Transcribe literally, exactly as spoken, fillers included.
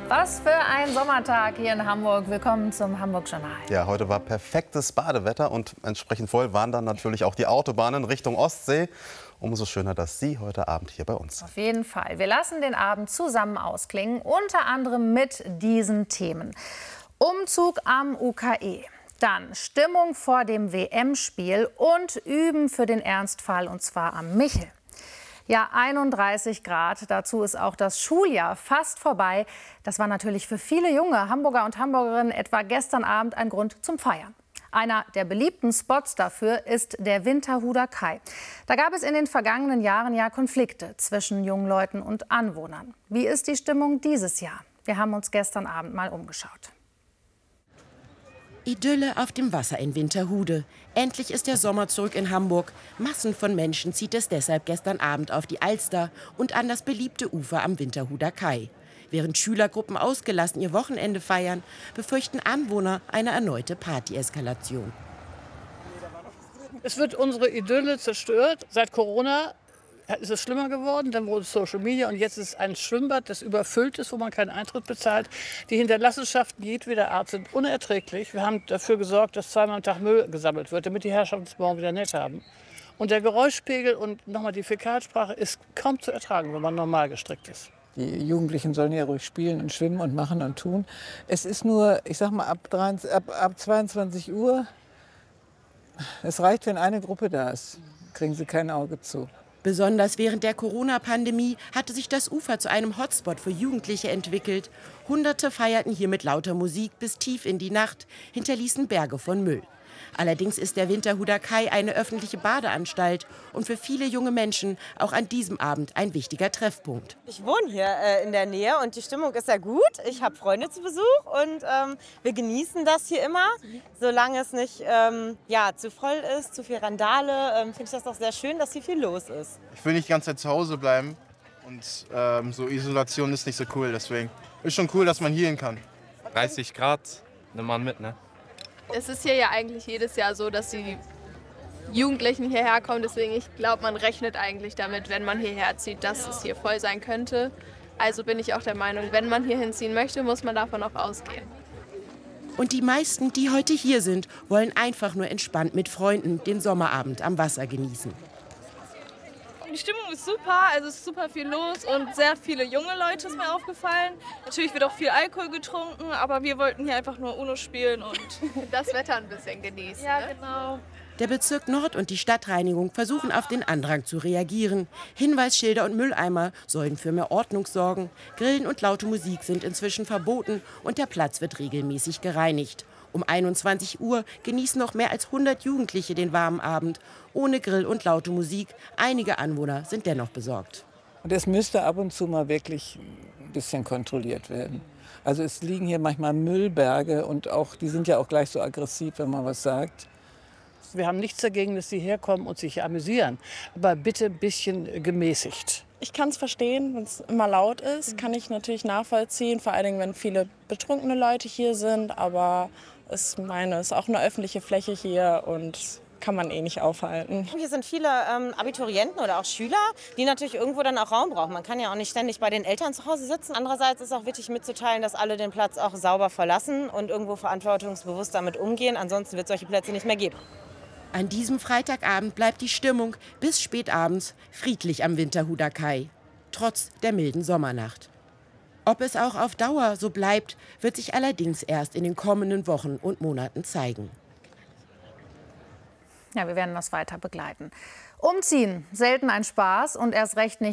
Was für ein Sommertag hier in Hamburg. Willkommen zum Hamburg-Journal. Ja, heute war perfektes Badewetter und entsprechend voll waren dann natürlich auch die Autobahnen Richtung Ostsee. Umso schöner, dass Sie heute Abend hier bei uns sind. Auf jeden Fall. Wir lassen den Abend zusammen ausklingen, unter anderem mit diesen Themen. Umzug am U K E. Dann Stimmung vor dem W M-Spiel und Üben für den Ernstfall, und zwar am Michel. Ja, einunddreißig Grad. Dazu ist auch das Schuljahr fast vorbei. Das war natürlich für viele junge Hamburger und Hamburgerinnen etwa gestern Abend ein Grund zum Feiern. Einer der beliebten Spots dafür ist der Winterhuder Kai. Da gab es in den vergangenen Jahren ja Konflikte zwischen jungen Leuten und Anwohnern. Wie ist die Stimmung dieses Jahr? Wir haben uns gestern Abend mal umgeschaut. Idylle auf dem Wasser in Winterhude. Endlich ist der Sommer zurück in Hamburg. Massen von Menschen zieht es deshalb gestern Abend auf die Alster und an das beliebte Ufer am Winterhuder Kai. Während Schülergruppen ausgelassen ihr Wochenende feiern, befürchten Anwohner eine erneute Partyeskalation. Es wird unsere Idylle zerstört. Seit Corona ist es schlimmer geworden, dann wurde es Social Media und jetzt ist es ein Schwimmbad, das überfüllt ist, wo man keinen Eintritt bezahlt. Die Hinterlassenschaften jedweder Art sind unerträglich. Wir haben dafür gesorgt, dass zweimal am Tag Müll gesammelt wird, damit die Herrschaften es morgen wieder nett haben. Und der Geräuschpegel und nochmal die Fäkalsprache ist kaum zu ertragen, wenn man normal gestrickt ist. Die Jugendlichen sollen ja ruhig spielen und schwimmen und machen und tun. Es ist nur, ich sag mal, ab, dreiundzwanzig, ab, ab zweiundzwanzig Uhr, es reicht, wenn eine Gruppe da ist, kriegen sie kein Auge zu. Besonders während der Corona-Pandemie hatte sich das Ufer zu einem Hotspot für Jugendliche entwickelt. Hunderte feierten hier mit lauter Musik bis tief in die Nacht, hinterließen Berge von Müll. Allerdings ist der Winterhuder Kai eine öffentliche Badeanstalt und für viele junge Menschen auch an diesem Abend ein wichtiger Treffpunkt. Ich wohne hier äh, in der Nähe und die Stimmung ist sehr gut. Ich habe Freunde zu Besuch und ähm, wir genießen das hier immer. Solange es nicht ähm, ja, zu voll ist, zu viel Randale, ähm, finde ich das doch sehr schön, dass hier viel los ist. Ich will nicht die ganze Zeit zu Hause bleiben und ähm, so Isolation ist nicht so cool. Deswegen ist schon cool, dass man hier hin kann. dreißig Grad, nimmt man mit, ne? Es ist hier ja eigentlich jedes Jahr so, dass die Jugendlichen hierher kommen. Deswegen, ich glaube, man rechnet eigentlich damit, wenn man hierher zieht, dass es hier voll sein könnte. Also bin ich auch der Meinung, wenn man hier hinziehen möchte, muss man davon auch ausgehen. Und die meisten, die heute hier sind, wollen einfach nur entspannt mit Freunden den Sommerabend am Wasser genießen. Die Stimmung ist super, also es ist super viel los und sehr viele junge Leute ist mir aufgefallen. Natürlich wird auch viel Alkohol getrunken, aber wir wollten hier einfach nur Uno spielen und das Wetter ein bisschen genießen. Ja, genau. Der Bezirk Nord und die Stadtreinigung versuchen auf den Andrang zu reagieren. Hinweisschilder und Mülleimer sollen für mehr Ordnung sorgen. Grillen und laute Musik sind inzwischen verboten und der Platz wird regelmäßig gereinigt. Um einundzwanzig Uhr genießen noch mehr als hundert Jugendliche den warmen Abend. Ohne Grill und laute Musik. Einige Anwohner sind dennoch besorgt. Und es müsste ab und zu mal wirklich ein bisschen kontrolliert werden. Also es liegen hier manchmal Müllberge und auch, die sind ja auch gleich so aggressiv, wenn man was sagt. Wir haben nichts dagegen, dass sie herkommen und sich amüsieren, aber bitte ein bisschen gemäßigt. Ich kann es verstehen, wenn es immer laut ist, kann ich natürlich nachvollziehen, vor allen Dingen, wenn viele betrunkene Leute hier sind, aber ich meine, es ist auch eine öffentliche Fläche hier und kann man eh nicht aufhalten. Hier sind viele ähm, Abiturienten oder auch Schüler, die natürlich irgendwo dann auch Raum brauchen. Man kann ja auch nicht ständig bei den Eltern zu Hause sitzen. Andererseits ist auch wichtig mitzuteilen, dass alle den Platz auch sauber verlassen und irgendwo verantwortungsbewusst damit umgehen. Ansonsten wird es solche Plätze nicht mehr geben. An diesem Freitagabend bleibt die Stimmung bis spät abends friedlich am Winterhuder Kai, trotz der milden Sommernacht. Ob es auch auf Dauer so bleibt, wird sich allerdings erst in den kommenden Wochen und Monaten zeigen. Ja, wir werden das weiter begleiten. Umziehen, selten ein Spaß und erst recht nicht